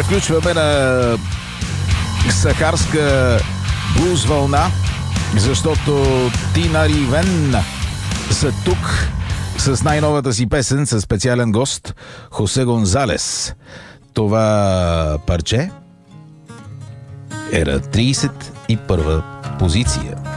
превключваме на сахарска блуз вълна, защото Тина Ривен са тук с най-новата си песен, със специален гост Хосе Гонзалес. Това парче е на 31 позиция.